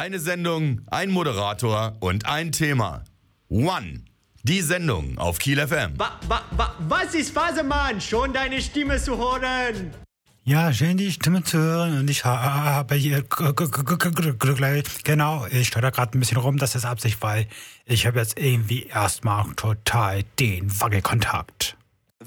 Eine Sendung, ein Moderator und ein Thema. One. Die Sendung auf Kiel FM. Was ist Phase, Mann? Schon deine Stimme zu hören. Ja, schön die Stimme zu hören und ich habe hier genau, ich steuere gerade ein bisschen rum, das ist Absicht, weil ich habe jetzt irgendwie erstmal total den Wackelkontakt.